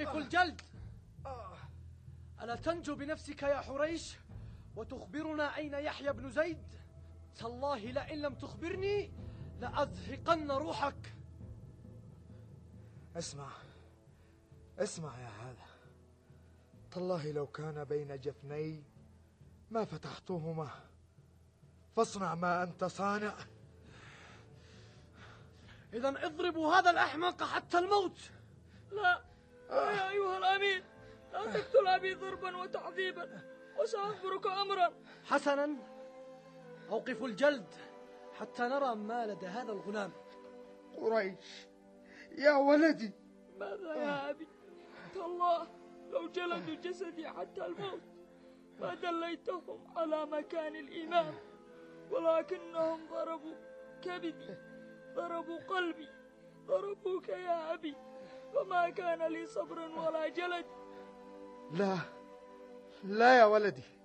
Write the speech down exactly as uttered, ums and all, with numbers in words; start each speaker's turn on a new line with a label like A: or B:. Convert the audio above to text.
A: أوقف الجلد. ألا تنجو بنفسك يا حريش وتخبرنا أين يحيى بن زيد؟ تالله لئن لم تخبرني لأزهقن روحك.
B: اسمع اسمع يا هذا، تالله لو كان بين جفني ما فتحتهما، فاصنع ما أنت صانع.
A: إذن اضربوا هذا الأحمق حتى الموت.
C: لا لا يا أيها الأمير، لا تقتل أبي ضربا وتعذيبا، وسأخبرك أمرا.
A: حسنا، أوقفوا الجلد حتى نرى ما لدى هذا الغلام.
B: قريش يا ولدي.
C: ماذا يا أبي؟ تالله لو جلدوا جسدي حتى الموت ما دليتهم على مكان الإمام، ولكنهم ضربوا كبدي، ضربوا قلبي، ضربوك يا أبي، وما كان لي صبر ولا جلد.
B: لا لا يا ولدي،